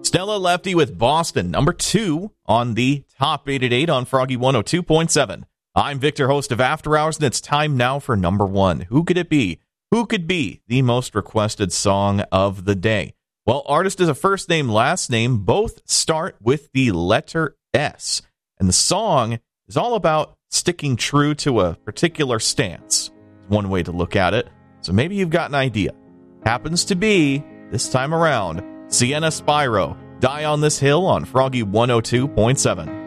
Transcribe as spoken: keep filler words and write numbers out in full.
Stella Lefty with Boston, number two on the top eight at eight on Froggy one oh two point seven. I'm Victor, host of After Hours, and it's time now for number one. Who could it be? Who could be the most requested song of the day? Well, artist is a first name, last name. Both start with the letter S. And the song is all about sticking true to a particular stance. One way to look at it. So maybe you've got an idea. Happens to be, this time around, Sienna Spyro, Die on This Hill on Froggy one oh two point seven.